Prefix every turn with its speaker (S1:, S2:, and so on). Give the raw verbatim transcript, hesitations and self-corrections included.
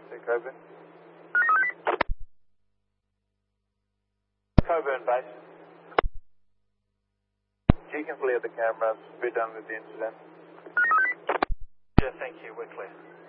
S1: Victor, Coburn. Coburn base. You can clear the cameras. We're done with the incident.
S2: Yeah, thank you. We're clear.